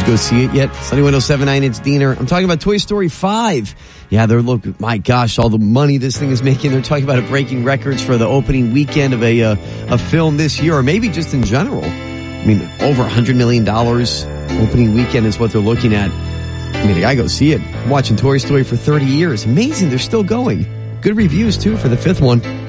go see it yet? Sunny 107.9, it's Diener. I'm talking about Toy Story 5. Yeah, my gosh, all the money this thing is making. They're talking about it breaking records for the opening weekend of a film this year, or maybe just in general. I mean, over $100 million opening weekend is what they're looking at. I mean, I gotta go see it. I'm watching Toy Story for 30 years. Amazing, they're still going. Good reviews, too, for the fifth one.